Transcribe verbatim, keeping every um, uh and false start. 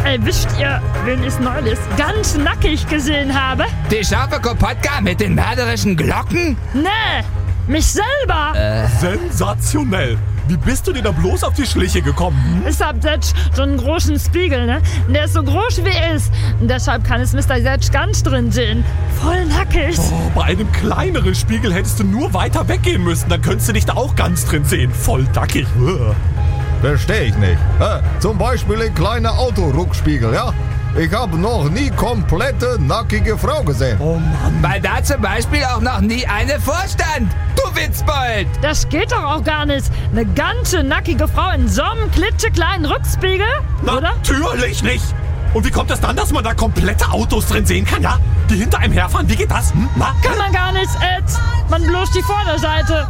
Ey, wisst ihr, wen ich neulich ganz nackig gesehen habe? Die scharfe Kopotka mit den mörderischen Glocken? Nee, mich selber. Äh. Sensationell. Wie bist du dir da bloß auf die Schliche gekommen? Ich hab jetzt so einen großen Spiegel, ne? Der ist so groß wie ich. Und deshalb kann es Mister jetzt ganz drin sehen. Voll nackig. Oh, bei einem kleineren Spiegel hättest du nur weiter weggehen müssen. Dann könntest du dich da auch ganz drin sehen. Voll nackig. Verstehe ich nicht. Äh, zum Beispiel ein kleiner Autorückspiegel, ja? Ich habe noch nie komplette nackige Frau gesehen. Oh Mann. Weil da zum Beispiel auch noch nie eine vorstand. Du Witzbold! Das geht doch auch gar nicht. Eine ganze nackige Frau in so einem klitzekleinen Rückspiegel, oder? Natürlich nicht. Und wie kommt es dann, dass man da komplette Autos drin sehen kann, ja? Die hinter einem herfahren, wie geht das? Hm? Na? Kann man gar nicht, Ed. Man bloß die Vorderseite.